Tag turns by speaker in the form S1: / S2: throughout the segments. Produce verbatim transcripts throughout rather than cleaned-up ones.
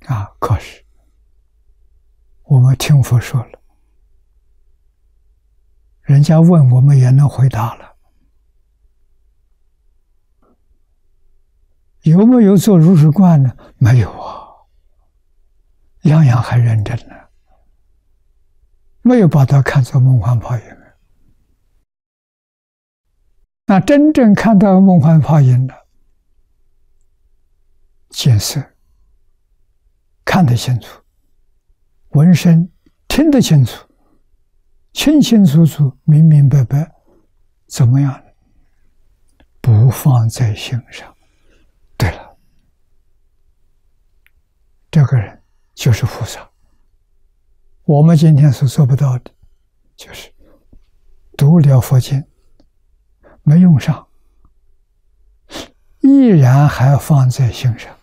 S1: 啊，可是我们听佛说了，人家问我们也能回答了。有没有做如是观呢？没有啊，样样还认真呢，没有把它看作梦幻泡影。那真正看到梦幻泡影了，见色看得清楚，闻声听得清楚，清清楚楚、明明白白，怎么样呢？不放在心上。对了，这个人就是菩萨。我们今天所做不到的，就是读了佛经没用上，依然还放在心上，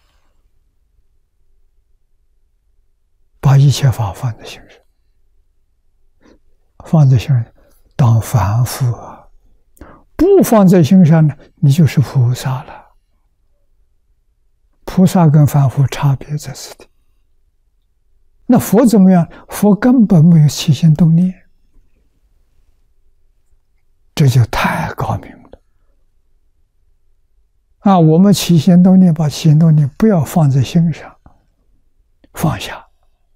S1: 把一切法放在心上，放在心上当凡夫啊，不放在心上呢，你就是菩萨了。菩萨跟凡夫差别在此地。那佛怎么样？佛根本没有起心动念，这就太高明了啊！我们起心动念，把起心动念不要放在心上，放下，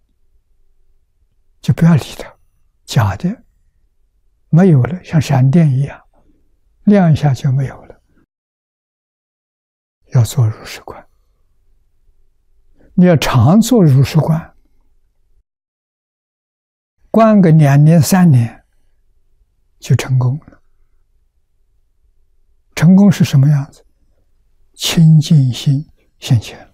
S1: 就不要理它，假的没有了，像闪电一样，亮一下就没有了。要做如是观，你要常做如是观，观个两年三年就成功了。成功是什么样子？清净心现前，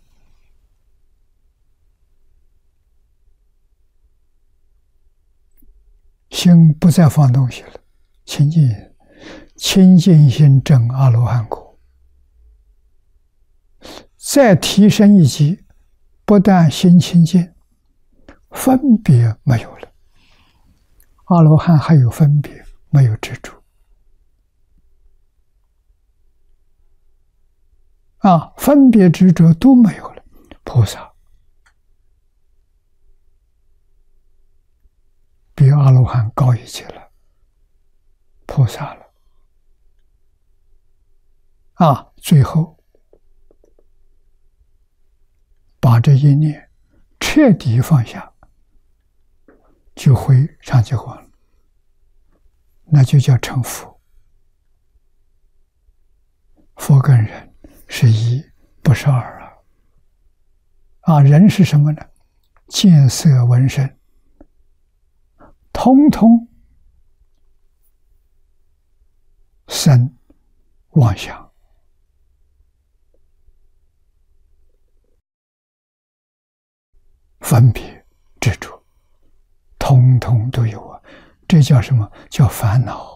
S1: 心不再放东西了，清净清净心证阿罗汉果。再提升一级，不但心清净，分别没有了。阿罗汉还有分别，没有执着啊，分别执着都没有了。菩萨比阿罗汉高一级了，菩萨了啊！最后把这一念彻底放下，就回上觉观了，那就叫成佛。佛跟人是一，不是二啊！啊，人是什么呢？见色闻声，通通生妄想，分别执着，通通都有啊！这叫什么？叫烦恼。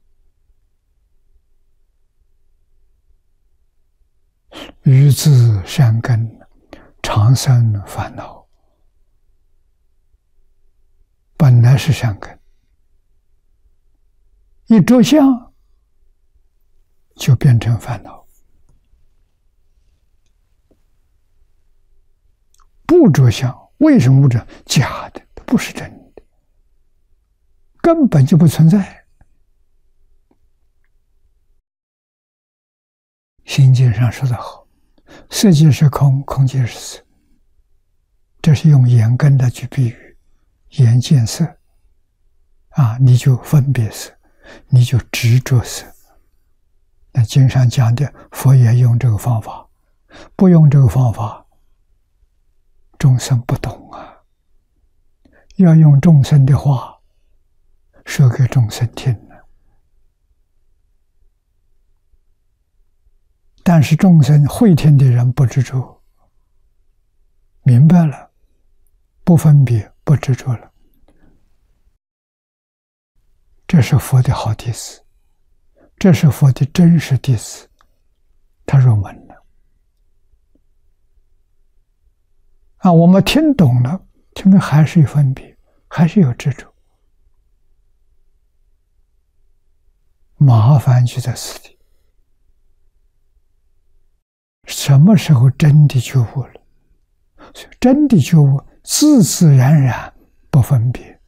S1: 于自善根，常生烦恼。本来是善根，一着相就变成烦恼。不着相，为什么不着？假的，它不是真的，根本就不存在。心经上说得好，色即是空，空即是色。这是用眼根来去比喻，眼见色啊，你就分别色，你就执着色。那经上讲的，佛也用这个方法，不用这个方法，众生不懂啊。要用众生的话说给众生听呢。但是众生会听的人不执着，明白了，不分别，不执着了，这是佛的好弟子，这是佛的真实弟子，他入门了啊！我们听懂了，听懂还是有分别，还是有执着，麻烦就在此地。什么时候真的觉悟了？ 真的觉悟，自自然然不分别。